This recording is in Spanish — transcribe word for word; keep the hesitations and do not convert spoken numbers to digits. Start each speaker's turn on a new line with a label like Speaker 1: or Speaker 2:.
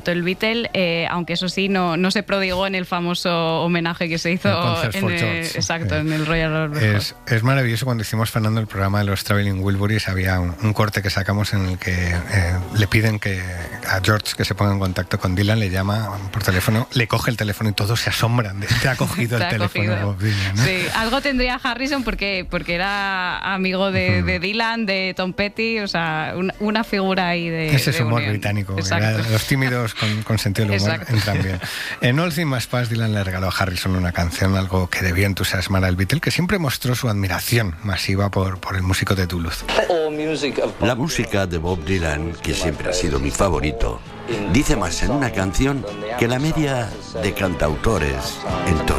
Speaker 1: El Beatle, eh, aunque eso sí, no, no se prodigó en el famoso homenaje que se hizo
Speaker 2: el
Speaker 1: en el, exacto, eh, en el Royal Albert Hall.
Speaker 2: Es, es maravilloso. Cuando hicimos, Fernando, el programa de los Traveling Wilburys, había un, un corte que sacamos en el que eh, le piden que a George que se ponga en contacto con Dylan, le llama por teléfono, le coge el teléfono y todos se asombran de te ha cogido el teléfono cogido. Bob Dylan, ¿no?
Speaker 1: Sí, algo tendría Harrison porque, porque era amigo de, uh-huh. de Dylan, de Tom Petty, o sea, una, una figura ahí de
Speaker 2: ese es
Speaker 1: de
Speaker 2: humor
Speaker 1: unión.
Speaker 2: Británico. Era, los tímidos con, con sentido del humor Exacto. entran bien. En All Things Must Pass, Dylan le regaló a Harrison una canción, algo que debió entusiasmar al Beatle, que siempre mostró su admiración masiva por, por el músico de Duluth.
Speaker 3: La música de Bob Dylan, que siempre ha sido mi favorito, dice más en una canción que la media de cantautores en todo.